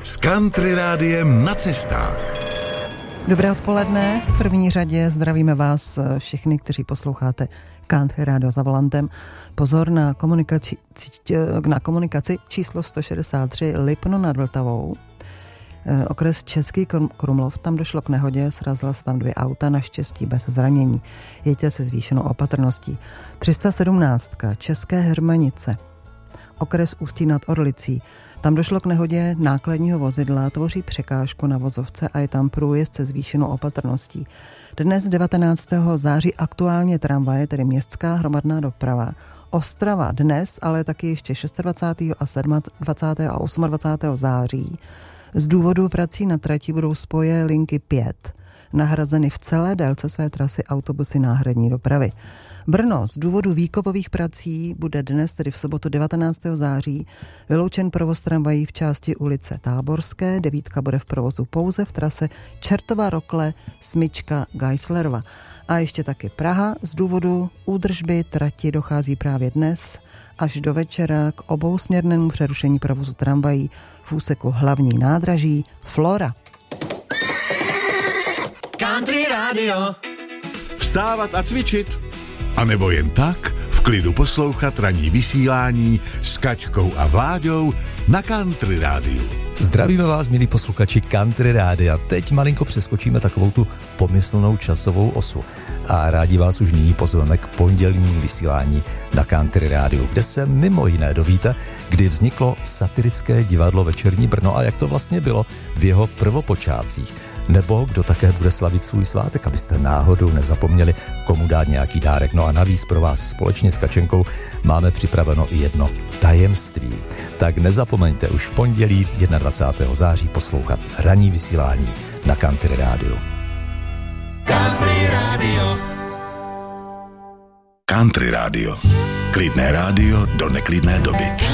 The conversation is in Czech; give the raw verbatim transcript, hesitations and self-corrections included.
s Country Rádiem na cestách. Dobré odpoledne. V první řadě zdravíme vás všechny, kteří posloucháte Country Rádio za volantem. Pozor na komunikaci, na komunikaci číslo sto šedesát tři Lipno nad Vltavou. Okres Český Krumlov, tam došlo k nehodě, srazila se tam dvě auta, naštěstí bez zranění. Jeďte se zvýšenou opatrností. tři sta sedmnáct České Hermanice, okres Ústí nad Orlicí. Tam došlo k nehodě nákladního vozidla, tvoří překážku na vozovce a je tam průjezd se zvýšenou opatrností. Dnes devatenáctého září aktuálně tramvaje, tedy městská hromadná doprava. Ostrava dnes, ale taky ještě dvacátého šestého a dvacátého sedmého a dvacátého osmého září. Z důvodu prací na trati budou spoje linky pět nahrazeny v celé délce své trasy autobusy náhradní dopravy. Brno z důvodu výkopových prací bude dnes, tedy v sobotu devatenáctého září, vyloučen provoz tramvají v části ulice Táborské. Devítka bude v provozu pouze v trase Čertova Rokle, Smyčka, Geislerova. A ještě taky Praha. Z důvodu údržby trati dochází právě dnes až do večera k obousměrnému přerušení provozu tramvají v úseku hlavní nádraží Flora. Country Radio. Vstávat a cvičit. A nebo jen tak v klidu poslouchat ranní vysílání s Kačkou a Vláďou na Country Rádiu. Zdravíme vás, milí posluchači Country Rádia. Teď malinko přeskočíme takovou tu pomyslnou časovou osu a rádi vás už nyní pozveme k pondělnímu vysílání na Country Rádiu, kde se mimo jiné dovíte, kdy vzniklo satirické divadlo Večerní Brno a jak to vlastně bylo v jeho prvopočátcích. Nebo kdo také bude slavit svůj svátek, abyste náhodou nezapomněli, komu dát nějaký dárek. No a navíc pro vás společně s Kačenkou máme připraveno i jedno tajemství. Tak nezapomeňte už v pondělí dvacátého prvního září poslouchat ranní vysílání na Country Rádiu. Country Radio. Country Radio. Klidné rádio do neklidné doby.